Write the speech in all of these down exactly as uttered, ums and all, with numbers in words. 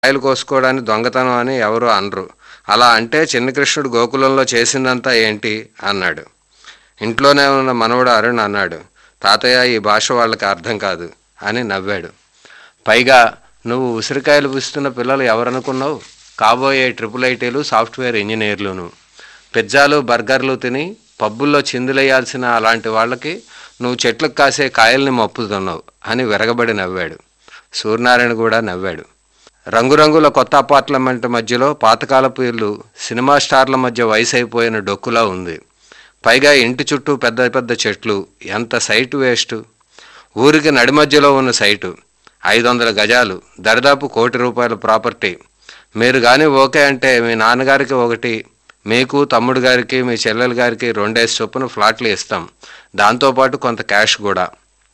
కాయలు కోసుకోవడానికి దొంగతనం అని ఎవరు అనరు. అలా అంటే చిన్న కృష్ణుడు గోకులంలో చేసిందంతా ఏంటి అన్నాడు. ఇంట్లోనే ఉన్న మనవడు అరుణ్ అన్నాడు, తాతయ్య ఈ భాష వాళ్ళకి అర్థం కాదు అని నవ్వాడు. పైగా నువ్వు ఉసిరికాయలు పుస్తున్న పిల్లలు ఎవరనుకున్నావు? కాబోయే ట్రిపుల్ ఐటీలు సాఫ్ట్వేర్ ఇంజనీర్లును. పిజ్జాలు బర్గర్లు తిని పబ్బుల్లో చిందులేయాల్సిన అలాంటి వాళ్ళకి నువ్వు చెట్లకు కాసే కాయల్ని మప్పుతున్నావు అని విరగబడి నవ్వాడు. సూర్యనారాయణ కూడా నవ్వాడు. రంగురంగుల కొత్త అపార్ట్మెంట్ మధ్యలో పాతకాలపు ఇల్లు సినిమా స్టార్ల మధ్య వయసు అయిపోయిన డొక్కులా ఉంది. పైగా ఇంటి చుట్టూ పెద్ద పెద్ద చెట్లు. ఎంత సైటు వేస్ట్. ఊరికి నడి మధ్యలో ఉన్న సైటు ఐదు వందల గజాలు, దరిదాపు కోటి రూపాయల ప్రాపర్టీ. మీరు కానీ ఓకే అంటే మీ నాన్నగారికి ఒకటి, మీకు తమ్ముడు గారికి మీ చెల్లెలు గారికి రెండేసి చొప్పున ఫ్లాట్లు ఇస్తాం, దాంతోపాటు కొంత క్యాష్ కూడా.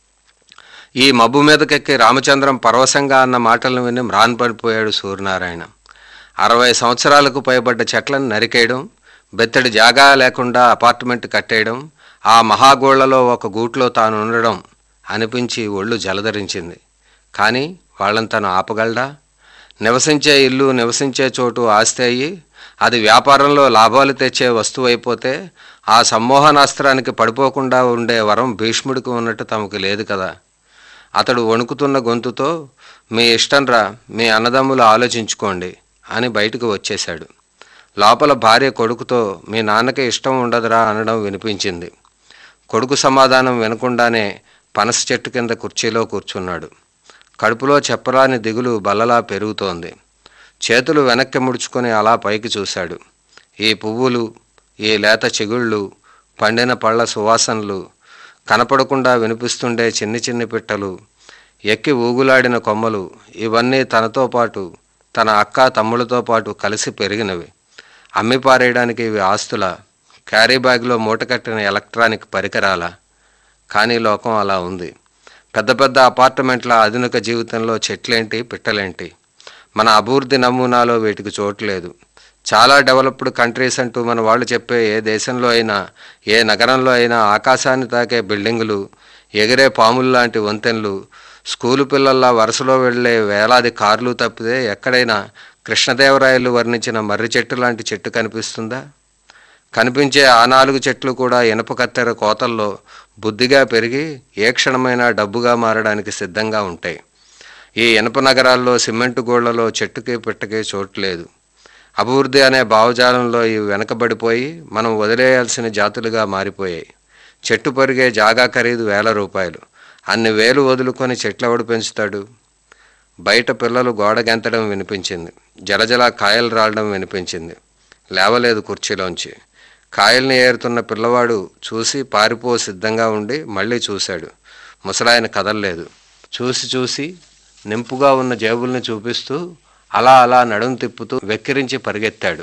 ఈ మబ్బు మీదకెక్కి రామచంద్రం పరవశంగా అన్న మాటలను విని మ్రాన్పడిపోయాడు సూర్యనారాయణ. అరవై సంవత్సరాలకు పైబడ్డ చెట్లను నరికేయడం, బెత్తడి జాగా లేకుండా అపార్ట్మెంట్ కట్టేయడం, ఆ మహాగోళ్లలో ఒక గూట్లో తాను ఉండడం అనిపించి ఒళ్ళు జలధరించింది. కానీ వాళ్ళని తను ఆపగలడా? నివసించే ఇల్లు నివసించే చోటు ఆస్తి అయ్యి అది వ్యాపారంలో లాభాలు తెచ్చే వస్తువు అయిపోతే ఆ సమ్మోహనాస్త్రానికి పడిపోకుండా ఉండే వరం భీష్ముడికి ఉన్నట్టు తమకు లేదు కదా. అతడు వణుకుతున్న గొంతుతో, మీ ఇష్టంరా, మీ అన్నదమ్ములు ఆలోచించుకోండి అని బయటకు వచ్చేశాడు. లోపల భార్య కొడుకుతో, మీ నాన్నకి ఇష్టం ఉండదురా అనడం వినిపించింది. కొడుకు సమాధానం వినకుండానే పనస చెట్టు కింద కుర్చీలో కూర్చున్నాడు. కడుపులో చెప్పరాని దిగులు బల్లలా పెరుగుతోంది. చేతులు వెనక్కి ముడుచుకొని అలా పైకి చూశాడు. ఈ పువ్వులు, ఈ లేత చిగుళ్ళు, పండిన పళ్ళ సువాసనలు, కనపడకుండా వినిపిస్తుండే చిన్ని చిన్ని పిట్టలు, ఎక్కి ఊగులాడిన కొమ్మలు, ఇవన్నీ తనతో పాటు తన అక్క తమ్ముళ్ళతో పాటు కలిసి పెరిగినవి. అమ్మి పారేయడానికి ఇవి ఆస్తుల, క్యారీ బ్యాగ్లో మూటకట్టిన ఎలక్ట్రానిక్ పరికరాల. కానీ లోకం అలా ఉంది. పెద్ద పెద్ద అపార్ట్మెంట్ల ఆధునిక జీవితంలో చెట్లేంటి పిట్టలేంటి? మన అభివృద్ధి నమూనాలో వీటికి చోటు లేదు. చాలా డెవలప్డ్ కంట్రీస్ అంటూ మన వాళ్ళు చెప్పే ఏ దేశంలో అయినా ఏ నగరంలో అయినా ఆకాశాన్ని తాకే బిల్డింగులు, ఎగిరే పాములు లాంటి వంతెనలు, స్కూలు పిల్లల్లా వరుసలో వెళ్లే వేలాది కార్లు తప్పితే ఎక్కడైనా కృష్ణదేవరాయలు వర్ణించిన మర్రి చెట్టు లాంటి చెట్టు కనిపిస్తుందా? కనిపించే ఆ నాలుగు చెట్లు కూడా ఇనప కత్తెర కోతల్లో బుద్ధిగా పెరిగి ఏ క్షణమైనా డబ్బుగా మారడానికి సిద్ధంగా ఉంటాయి. ఈ ఇనప నగరాల్లో సిమెంటు గోళ్లలో చెట్టుకి పిట్టకి చోటు లేదు. అభివృద్ధి అనే భావజాలంలో ఇవి వెనకబడిపోయి మనం వదిలేయాల్సిన జాతులుగా మారిపోయాయి. చెట్టు పెరిగే జాగా ఖరీదు వేల రూపాయలు. అన్ని వేలు వదులుకొని చెట్లెవడు పెంచుతాడు? బయట పిల్లలు గోడ గెంతడం వినిపించింది. జలజల కాయలు రాలడం వినిపించింది. లేవలేదు కుర్చీలోంచి. కాయల్ని ఏరుతున్న పిల్లవాడు చూసి పారిపో సిద్ధంగా ఉండి మళ్ళీ చూశాడు. ముసలాయన కదల్లేదు. చూసి చూసి నింపుగా ఉన్న జేబుల్ని చూపిస్తూ అలా అలా నడుం తిప్పుతూ వెక్కిరించి పరిగెత్తాడు.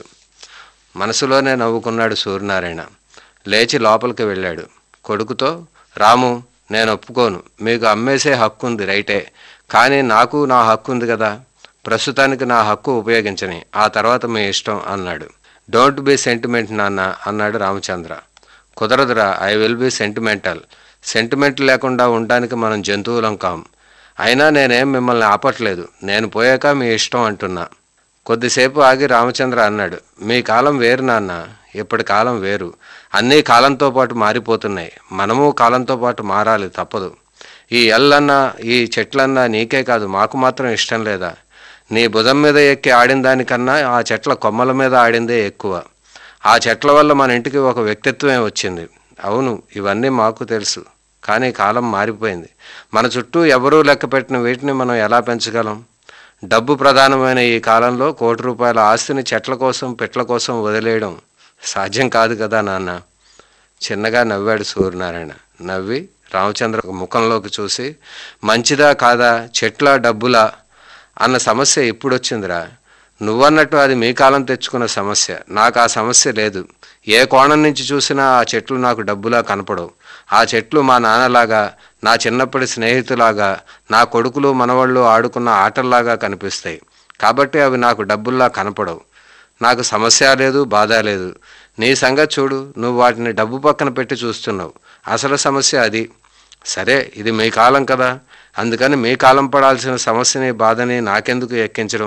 మనసులోనే నవ్వుకున్నాడు సూర్యనారాయణ. లేచి లోపలికి వెళ్ళాడు. కొడుకుతో, రాము, నేను ఒప్పుకోను, మీకు అమ్మేసే హక్కు ఉంది రైటే, కానీ నాకు నా హక్కు ఉంది కదా, ప్రస్తుతానికి నా హక్కు ఉపయోగించని, ఆ తర్వాత మీ ఇష్టం అన్నాడు. డోంట్ బీ సెంటిమెంట్ నాన్న అన్నాడు Ramachandra. కుదరదురా, I will be sentimental. Sentiment లేకుండా ఉండడానికి మనం జంతువులం కాం. అయినా నేనేం మిమ్మల్ని ఆపట్లేదు, నేను పోయాక మీ ఇష్టం అంటున్నా. కొద్దిసేపు ఆగి రామచంద్ర అన్నాడు, మీ కాలం వేరు నాన్న, ఇప్పటి కాలం వేరు. అన్నీ కాలంతో పాటు మారిపోతున్నాయి. మనము కాలంతో పాటు మారాలి, తప్పదు. ఈ ఎల్లన్నా ఈ చెట్లన్నా నీకే కాదు మాకు మాత్రం ఇష్టం లేదా? నీ భుజం మీద ఎక్కి ఆడిన దానికన్నా ఆ చెట్ల కొమ్మల మీద ఆడిందే ఎక్కువ. ఆ చెట్ల వల్ల మన ఇంటికి ఒక వ్యక్తిత్వమే వచ్చింది. అవును, ఇవన్నీ మాకు తెలుసు. కానీ కాలం మారిపోయింది. మన చుట్టూ ఎవరూ లెక్క పెట్టిన వీటిని మనం ఎలా పెంచగలం? డబ్బు ప్రధానమైన ఈ కాలంలో కోటి రూపాయల ఆస్తిని చెట్ల కోసం పిట్ల కోసం వదిలేయడం సాధ్యం కాదు కదా నాన్న. చిన్నగా నవ్వాడు సూర్యనారాయణ. నవ్వి రామచంద్ర ముఖంలోకి చూసి, మంచిదా కాదా, చెట్ల డబ్బులా అన్న సమస్య ఇప్పుడొచ్చిందిరా. నువ్వన్నట్టు అది మీ కాలం తెచ్చుకున్న సమస్య. నాకు ఆ సమస్య లేదు. ఏ కోణం నుంచి చూసినా ఆ చెట్లు నాకు డబ్బులా కనపడవు. ఆ చెట్లు మా నాన్నలాగా, నా చిన్నప్పటి స్నేహితులాగా, నా కొడుకులు మనవాళ్ళు ఆడుకున్న ఆటల్లాగా కనిపిస్తాయి. కాబట్టి అవి నాకు డబ్బుల్లా కనపడవు. నాకు సమస్య లేదు, బాధ లేదు. నీ సంగతి చూడు, నువ్వు వాటిని డబ్బు పక్కన పెట్టి చూస్తున్నావు. అసలు సమస్య అది. సరే, ఇది మీ కాలం కదా, అందుకని మీ కాలం పడాల్సిన సమస్యని బాధని నాకెందుకు ఎక్కించడం?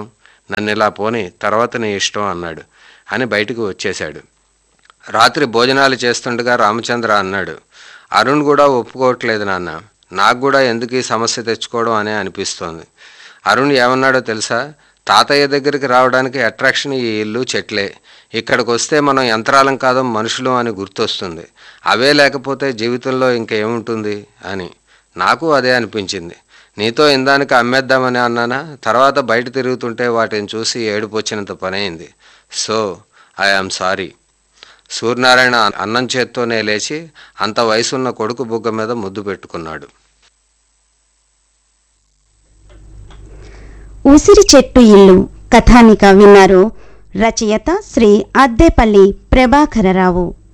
నన్ను ఇలా పోని, తర్వాత నీ ఇష్టం అన్నాడు అని బయటకు వచ్చేశాడు. రాత్రి భోజనాలు చేస్తుండగా రామచంద్ర అన్నాడు, అరుణ్ కూడా ఒప్పుకోవట్లేదు నాన్న. నాకు కూడా ఎందుకు ఈ సమస్య తెచ్చుకోవడం అనే అనిపిస్తోంది. అరుణ్ ఏమన్నాడో తెలుసా? తాతయ్య దగ్గరికి రావడానికి అట్రాక్షన్ ఈ ఇల్లు, చెట్లే. ఇక్కడికి వస్తే మనం యంత్రాలం కాదు మనుషులు అని గుర్తొస్తుంది. అవే లేకపోతే జీవితంలో ఇంకేముంటుంది అని. నాకు అదే అనిపించింది. నీతో ఇందానికి అమ్మేద్దామని అన్నానా, తర్వాత బయట తిరుగుతుంటే వాటిని చూసి ఏడుపు వచ్చినంత పనైంది. So I am sorry. Suryanarayana అన్నం చేత్తోనే లేచి అంత వయసున్న కొడుకు బుగ్గ మీద ముద్దు పెట్టుకున్నాడు. ఉసిరి చెట్టు ఇల్లు కథానిక విన్నారు. రచయిత శ్రీ అద్దేపల్లి ప్రభాకరరావు.